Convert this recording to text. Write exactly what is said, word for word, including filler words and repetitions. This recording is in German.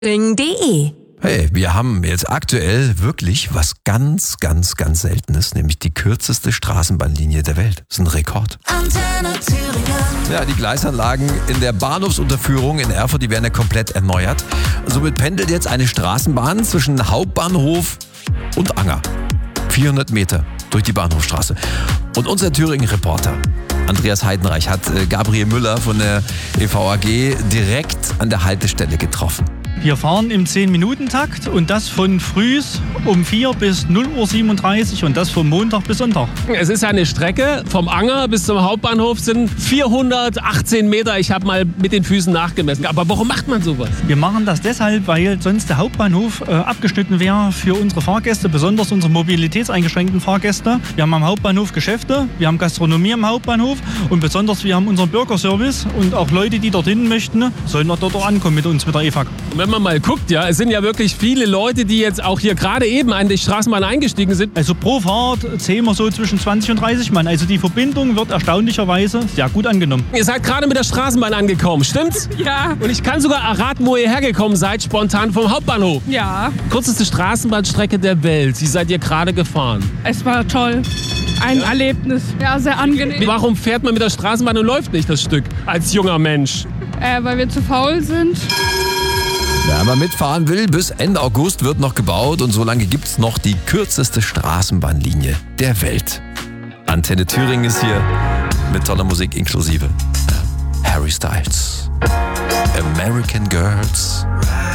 Thüringen punkt de. Hey, wir haben jetzt aktuell wirklich was ganz, ganz, ganz Seltenes, nämlich die kürzeste Straßenbahnlinie der Welt. Das ist ein Rekord. Antenne Thüringen. Ja, die Gleisanlagen in der Bahnhofsunterführung in Erfurt, die werden ja komplett erneuert. Somit pendelt jetzt eine Straßenbahn zwischen Hauptbahnhof und Anger. vierhundert Meter durch die Bahnhofstraße. Und unser Thüringen-Reporter Andreas Heidenreich hat Gabriel Müller von der E V A G direkt an der Haltestelle getroffen. Wir fahren im zehn-Minuten-Takt und das von frühs um vier bis null Uhr siebenunddreißig und das vom Montag bis Sonntag. Es ist eine Strecke vom Anger bis zum Hauptbahnhof sind vierhundertachtzehn Meter. Ich habe mal mit den Füßen nachgemessen. Aber warum macht man sowas? Wir machen das deshalb, weil sonst der Hauptbahnhof äh, abgeschnitten wäre für unsere Fahrgäste, besonders unsere mobilitätseingeschränkten Fahrgäste. Wir haben am Hauptbahnhof Geschäfte, wir haben Gastronomie am Hauptbahnhof und besonders wir haben unseren Bürgerservice und auch Leute, die dorthin möchten, sollen auch dort auch ankommen mit uns, mit der E V A G. Wenn man mal guckt, ja, es sind ja wirklich viele Leute, die jetzt auch hier gerade eben an die Straßenbahn eingestiegen sind. Also pro Fahrt zählen wir so zwischen zwanzig und dreißig Mann. Also die Verbindung wird erstaunlicherweise sehr gut angenommen. Ihr seid gerade mit der Straßenbahn angekommen, stimmt's? Ja. Und ich kann sogar erraten, wo ihr hergekommen seid, spontan vom Hauptbahnhof. Ja, Kürzeste Straßenbahnstrecke der Welt. Die seid ihr gerade gefahren. es war toll. Ein Ja? Erlebnis. Ja, sehr angenehm. Warum fährt man mit der Straßenbahn und läuft nicht das Stück als junger Mensch? Äh, weil wir zu faul sind. Wer mal mitfahren will, bis Ende August wird noch gebaut und solange gibt's noch die kürzeste Straßenbahnlinie der Welt. Antenne Thüringen ist hier mit toller Musik inklusive Harry Styles, American Girls.